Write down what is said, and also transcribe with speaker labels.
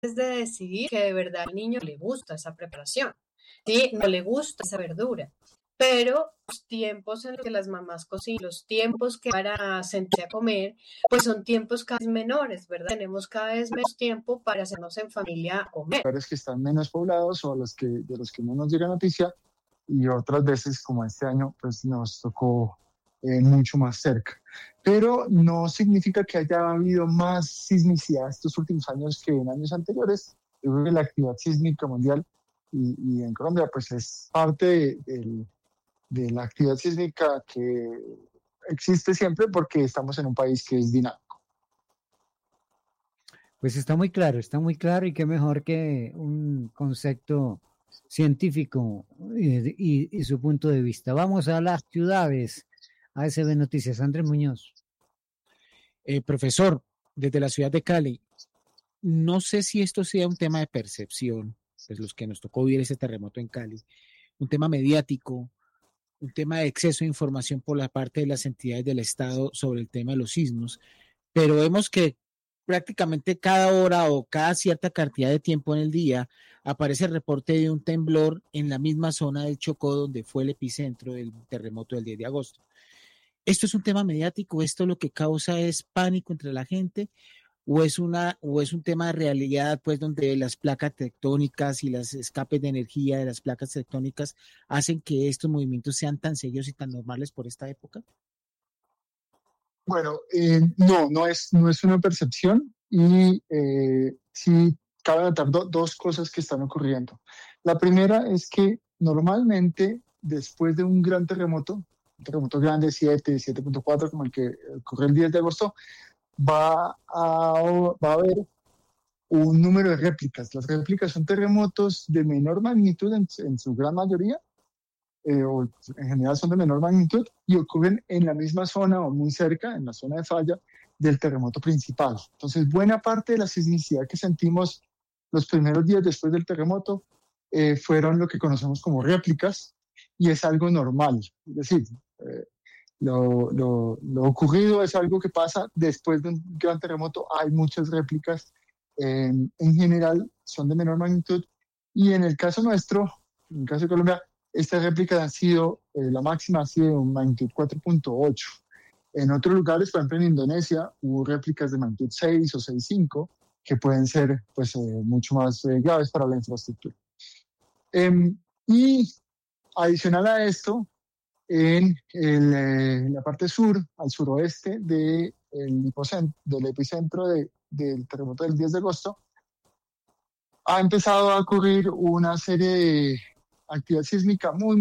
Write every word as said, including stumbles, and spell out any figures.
Speaker 1: de decidir que de verdad al niño le gusta esa preparación, ¿sí? No le gusta esa verdura, pero los tiempos en los que las mamás cocinan, los tiempos que para sentarse a comer, pues son tiempos cada vez menores, ¿verdad? Tenemos cada vez menos tiempo para hacernos en familia a comer.
Speaker 2: Lugares que están menos poblados o los que, de los que no nos llega noticia, y otras veces, como este año, pues nos tocó eh, mucho más cerca. Pero no significa que haya habido más sismicidad estos últimos años que en años anteriores. Yo creo que la actividad sísmica mundial y, y en Colombia pues es parte de, de, de la actividad sísmica que existe siempre porque estamos en un país que es dinámico.
Speaker 3: Pues está muy claro, está muy claro, y qué mejor que un concepto científico y, y, y su punto de vista. Vamos a las ciudades, a S B Noticias. Andrés Muñoz.
Speaker 4: Eh, profesor, desde la ciudad de Cali, no sé si esto sea un tema de percepción, pues los que nos tocó vivir ese terremoto en Cali, un tema mediático, un tema de exceso de información por la parte de las entidades del Estado sobre el tema de los sismos, pero vemos que prácticamente cada hora o cada cierta cantidad de tiempo en el día aparece el reporte de un temblor en la misma zona del Chocó donde fue el epicentro del terremoto del diez de agosto. ¿Esto es un tema mediático? ¿Esto lo que causa es pánico entre la gente? ¿O es, una, o es un tema de realidad, pues, donde las placas tectónicas y los escapes de energía de las placas tectónicas hacen que estos movimientos sean tan serios y tan normales por esta época?
Speaker 2: Bueno, eh, no, no es, no es una percepción, y eh, sí cabe notar do, dos cosas que están ocurriendo. La primera es que normalmente después de un gran terremoto, un terremoto grande, siete, siete punto cuatro, como el que ocurrió el diez de agosto, va a, va a haber un número de réplicas. Las réplicas son terremotos de menor magnitud en, en su gran mayoría, Eh, o en general son de menor magnitud, y ocurren en la misma zona o muy cerca, en la zona de falla del terremoto principal. Entonces, buena parte de la sismicidad que sentimos los primeros días después del terremoto eh, fueron lo que conocemos como réplicas, y es algo normal. Es decir, eh, lo, lo, lo ocurrido es algo que pasa después de un gran terremoto. Hay muchas réplicas, eh, en general son de menor magnitud, y en el caso nuestro, en el caso de Colombia, estas réplicas han sido, eh, la máxima ha sido de magnitud cuatro punto ocho. En otros lugares, por ejemplo en Indonesia, hubo réplicas de magnitud seis o seis punto cinco que pueden ser pues, eh, mucho más eh, graves para la infraestructura. Eh, y adicional a esto, en, el, eh, en la parte sur, al suroeste de el hipocentro, del epicentro de, del terremoto del diez de agosto, ha empezado a ocurrir una serie de actividad sísmica muy